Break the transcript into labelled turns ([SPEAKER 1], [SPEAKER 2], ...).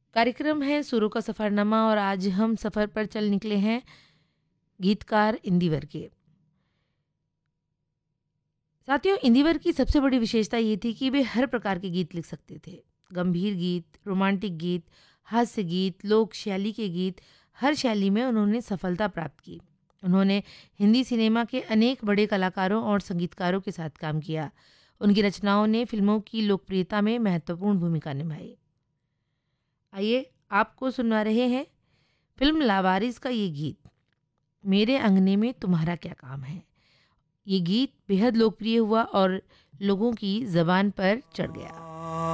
[SPEAKER 1] कार्यक्रम है सुरों का सफ़रनामा और आज हम सफ़र पर चल निकले हैं गीतकार इंदिवर के। साथियों, इंदिवर की सबसे बड़ी विशेषता ये थी कि वे हर प्रकार के गीत लिख सकते थे। गंभीर गीत, रोमांटिक गीत, हास्य गीत, लोक शैली के गीत, हर शैली में उन्होंने सफलता प्राप्त की। उन्होंने हिंदी सिनेमा के अनेक बड़े कलाकारों और संगीतकारों के साथ काम किया। उनकी रचनाओं ने फिल्मों की लोकप्रियता में महत्वपूर्ण भूमिका निभाई। आइए आपको सुनवा रहे हैं फिल्म लावारिस का ये गीत, मेरे अंगने में तुम्हारा क्या काम है। ये गीत बेहद लोकप्रिय हुआ और लोगों की ज़बान पर चढ़ गया।